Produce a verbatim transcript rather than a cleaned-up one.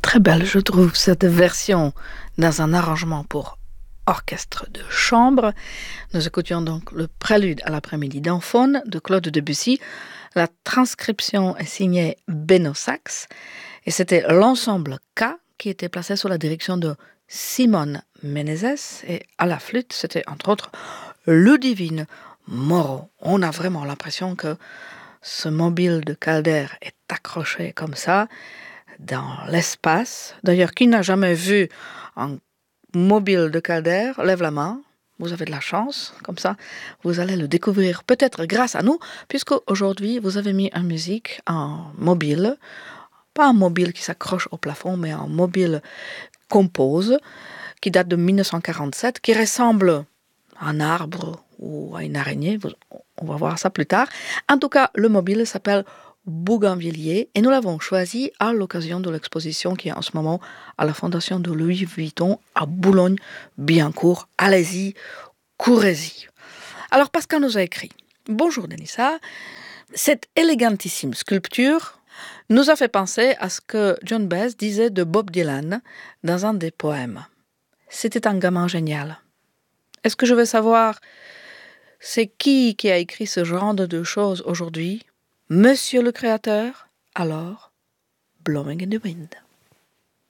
Très belle, je trouve, cette version dans un arrangement pour orchestre de chambre. Nous écoutions donc le prélude à l'après-midi d'Anfone de Claude Debussy. La transcription est signée Benno Sachs et c'était l'ensemble K qui était placé sous la direction de Simone Menezes et à la flûte, c'était entre autres Ludivine Moreau. On a vraiment l'impression que ce mobile de Calder est accroché comme ça dans l'espace. D'ailleurs, qui n'a jamais vu un mobile de Calder, lève la main. Vous avez de la chance, comme ça, vous allez le découvrir peut-être grâce à nous, puisque aujourd'hui, vous avez mis en musique un mobile, pas un mobile qui s'accroche au plafond, mais un mobile compose, qui date de dix-neuf cent quarante-sept, qui ressemble à un arbre ou à une araignée. On va voir ça plus tard. En tout cas, le mobile s'appelle Bougainvilliers et nous l'avons choisi à l'occasion de l'exposition qui est en ce moment à la Fondation de Louis Vuitton à Boulogne-Billancourt. Allez-y, courez-y. Alors Pascal nous a écrit: Bonjour Denissa, cette élégantissime sculpture nous a fait penser à ce que John Baez disait de Bob Dylan dans un des poèmes. C'était un gamin génial. Est-ce que je veux savoir c'est qui qui a écrit ce genre de choses aujourd'hui? Monsieur le Créateur? Alors, Blowing in the Wind.